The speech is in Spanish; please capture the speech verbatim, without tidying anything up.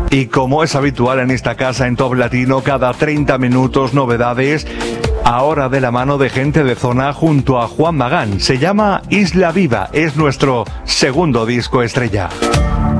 Y como es habitual en esta casa en Top Latino, cada treinta minutos novedades, ahora de la mano de gente de zona junto a Juan Magán. Se llama Isla Viva, es nuestro segundo disco estrella.